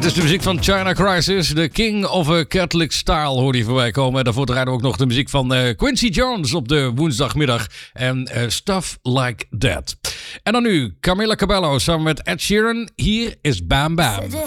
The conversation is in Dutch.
is de muziek van China Crisis. The King of a Catholic Style hoorde je voorbij komen. Daarvoor draaiden we ook nog de muziek van Quincy Jones op de woensdagmiddag. En Stuff Like That. En dan nu Camila Cabello samen met Ed Sheeran. Hier is Bam Bam.